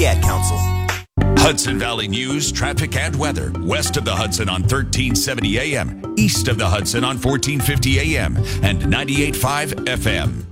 the Ad Council. Hudson Valley News, traffic and weather. West of the Hudson on 1370 AM. East of the Hudson on 1450 AM and 98.5 FM.